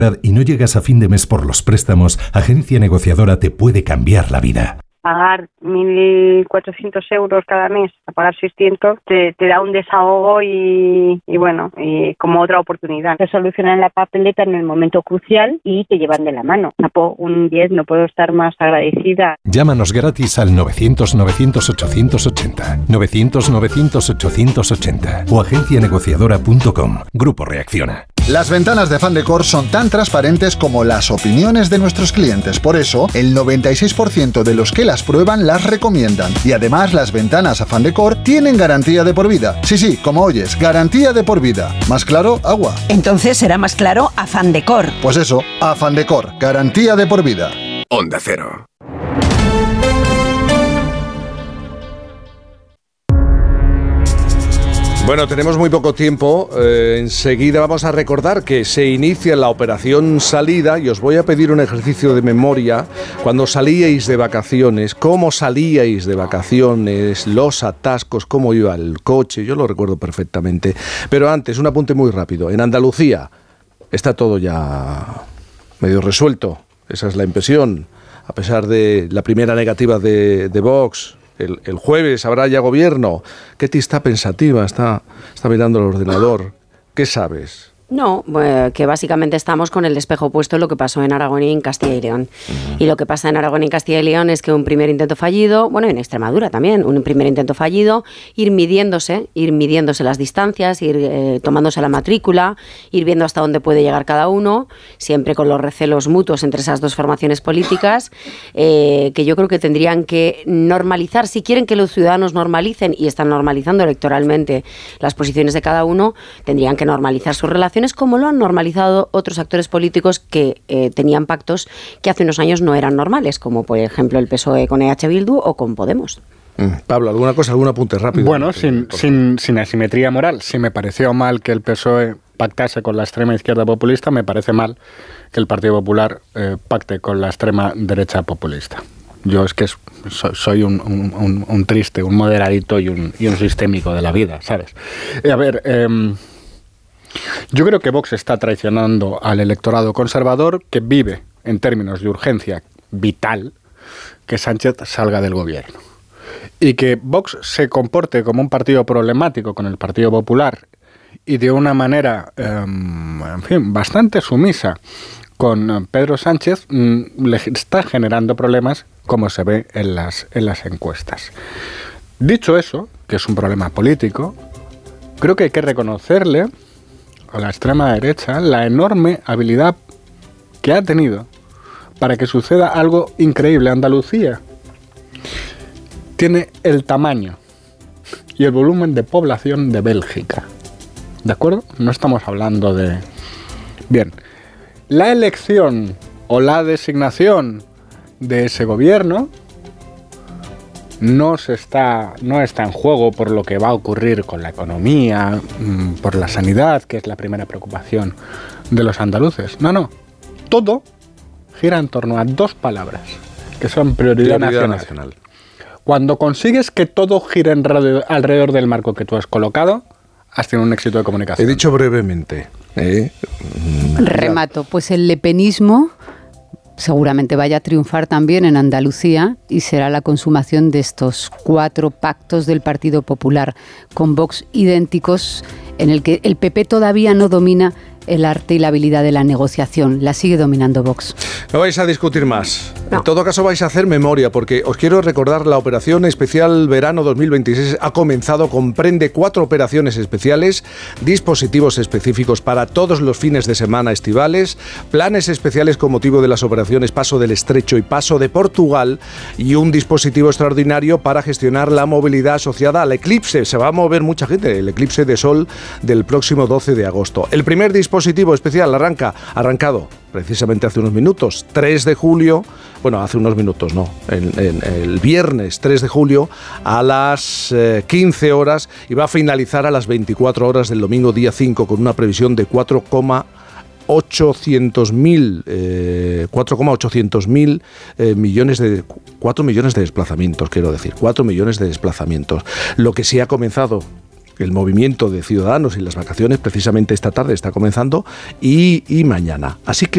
y no llegas a fin de mes por los préstamos, Agencia Negociadora te puede cambiar la vida. Pagar 1.400 euros cada mes, a pagar 600, te da un desahogo y como otra oportunidad. Te solucionan la papeleta en el momento crucial y te llevan de la mano. Un 10, no puedo estar más agradecida. Llámanos gratis al 900-900-880, 900-900-880 o agencianegociadora.com. Grupo Reacciona. Las ventanas de Afán Decor son tan transparentes como las opiniones de nuestros clientes. Por eso, el 96% de los que las prueban las recomiendan. Y además, las ventanas Afán Decor tienen garantía de por vida. Sí, como oyes, garantía de por vida. ¿Más claro? Agua. Entonces será más claro Afán Decor. Pues eso, Afán Decor, garantía de por vida. Onda Cero. Bueno, tenemos muy poco tiempo. Enseguida vamos a recordar que se inicia la operación salida y os voy a pedir un ejercicio de memoria. Cuando salíais de vacaciones, cómo salíais de vacaciones, los atascos, cómo iba el coche, yo lo recuerdo perfectamente. Pero antes, un apunte muy rápido. En Andalucía está todo ya medio resuelto, esa es la impresión, a pesar de la primera negativa de Vox. El jueves habrá ya gobierno. Ketty está pensativa, está mirando el ordenador. ¿Qué sabes? No, que básicamente estamos con el espejo puesto en lo que pasó en Aragón y en Castilla y León. Y lo que pasa en Aragón y en Castilla y León es que un primer intento fallido, bueno, en Extremadura también, un primer intento fallido, ir midiéndose las distancias, ir tomándose la matrícula, ir viendo hasta dónde puede llegar cada uno, siempre con los recelos mutuos entre esas dos formaciones políticas, que yo creo que tendrían que normalizar, si quieren que los ciudadanos normalicen, y están normalizando electoralmente las posiciones de cada uno, tendrían que normalizar sus relaciones, como lo han normalizado otros actores políticos que tenían pactos que hace unos años no eran normales, como por ejemplo el PSOE con EH Bildu o con Podemos. Pablo, algún apunte rápido? Bueno, sin asimetría moral. Si me pareció mal que el PSOE pactase con la extrema izquierda populista, me parece mal que el Partido Popular pacte con la extrema derecha populista. Yo es que soy un triste, un moderadito y un sistémico de la vida, ¿sabes? A ver... yo creo que Vox está traicionando al electorado conservador, que vive, en términos de urgencia vital, que Sánchez salga del gobierno. Y que Vox se comporte como un partido problemático con el Partido Popular y de una manera, bastante sumisa con Pedro Sánchez, le está generando problemas, como se ve en las encuestas. Dicho eso, que es un problema político, creo que hay que reconocerle a la extrema derecha la enorme habilidad que ha tenido para que suceda algo increíble. Andalucía tiene el tamaño y el volumen de población de Bélgica, ¿de acuerdo? No estamos hablando de... Bien, la elección o la designación de ese gobierno no está en juego por lo que va a ocurrir con la economía, por la sanidad, que es la primera preocupación de los andaluces. No. Todo gira en torno a dos palabras, que son prioridad nacional. Cuando consigues que todo gire alrededor del marco que tú has colocado, has tenido un éxito de comunicación. He dicho brevemente. Remato, pues el lepenismo seguramente vaya a triunfar también en Andalucía y será la consumación de estos 4 pactos del Partido Popular con Vox idénticos, en el que el PP todavía no domina el arte y la habilidad de la negociación. La sigue dominando Vox. No vais a discutir más. No. En todo caso vais a hacer memoria, porque os quiero recordar la operación especial verano 2026 ha comenzado, comprende 4 operaciones especiales, dispositivos específicos para todos los fines de semana estivales, planes especiales con motivo de las operaciones Paso del Estrecho y Paso de Portugal y un dispositivo extraordinario para gestionar la movilidad asociada al eclipse. Se va a mover mucha gente, el eclipse de sol del próximo 12 de agosto. El primer dispositivo especial arrancado precisamente hace unos minutos, 3 de julio, bueno, hace unos minutos no, el viernes 3 de julio a las 15 horas y va a finalizar a las 24 horas del domingo día 5 con una previsión de 4,800 millones de 4 millones de desplazamientos, quiero decir, 4 millones de desplazamientos. Lo que sí ha comenzado el movimiento de ciudadanos y las vacaciones precisamente esta tarde está comenzando y mañana. Así que